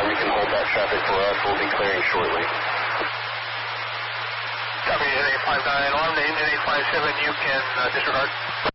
You can hold that traffic for us. We'll be clearing shortly. Copy, 859, alarm to engine 857, you can disregard.